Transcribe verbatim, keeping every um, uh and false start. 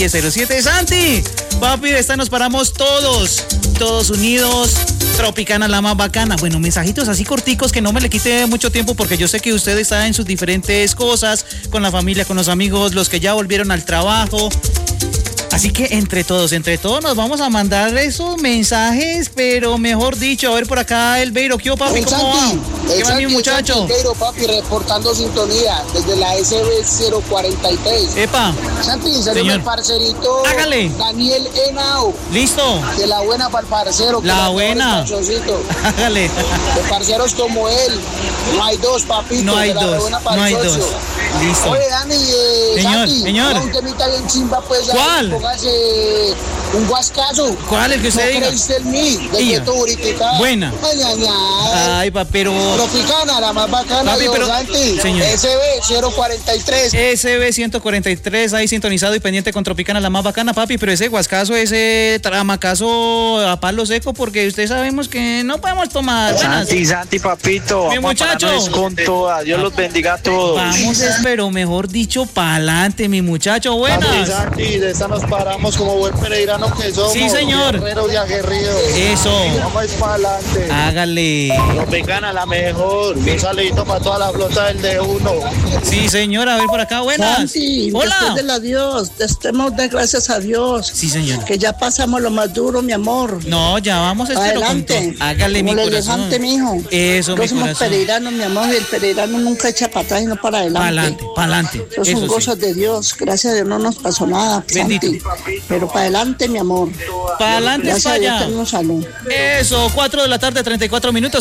diez cero siete. Santi, papi, de esta nos paramos todos, todos unidos. Tropicana, la más bacana. Bueno, mensajitos así corticos que no me le quite mucho tiempo porque yo sé que usted está en sus diferentes cosas, con la familia, con los amigos, los que ya volvieron al trabajo. Así que entre todos, entre todos nos vamos a mandar esos mensajes, pero mejor dicho, a ver por acá el Beiro. ¿Qué papi? El ¿Cómo Santi, va? ¿Qué va mi muchacho? El Beiro, papi, reportando sintonía desde la S B cero cuarenta y tres. Epa. Santi, saludos al parcerito. Hágale. Daniel Henao. Listo. De la buena para el parcero. La buena. Hágale. De parceros como él. No hay dos, papito. No hay dos. No hay dos. Listo. Oye, Dani, eh, señor, Santi, señor. un temita bien chimba, pues. ¿Cuál? Póngase un guascazo. ¿Cuál? El que usted no diga. No creíste en mí, de Iya. que tú ahorita. Buena. Ay, ay, ay. Ay, pa, pero... Tropicana, la más bacana. Papi, Dios, pero... Santi. Señor. S B cero cuarenta y tres. S B ciento cuarenta y tres, ahí sintonizado y pendiente con Tropicana, la más bacana, papi, pero ese guascazo, ese tramacazo a palo seco, porque usted sabemos que no podemos tomar. Santi, Santi, papito. Mi muchacho. Con todas. Dios los bendiga a todos. Vamos, pero mejor dicho, pa'lante, mi muchacho. Buenas. Santi, Santi, de esa nos paramos como buen pereirano que somos. Sí, señor. Guerreros y aguerridos. Eso. Vamos para adelante. Hágale. Tropicana, la mejor. Un saludito para toda la flota del D uno. Sí, señor, a ver por acá, buenas. Santi, hola. Después del adiós, demos de gracias a Dios. Sí, señor. Que ya pasamos lo más duro, mi amor. No, ya vamos a adelante. Hágale, como mi el corazón. elefante, mijo. Eso, Nosotros mi somos corazón. pereiranos, mi amor, y el pereirano nunca echa para atrás, sino para adelante. Pa'lante, pa'lante. Esos son cosas de Dios. Gracias a Dios no nos pasó nada, Bendito. Santi. Pero para adelante, mi amor. Para adelante, gracias para a Dios allá. tenemos salud. Eso, cuatro de la tarde, treinta y cuatro minutos.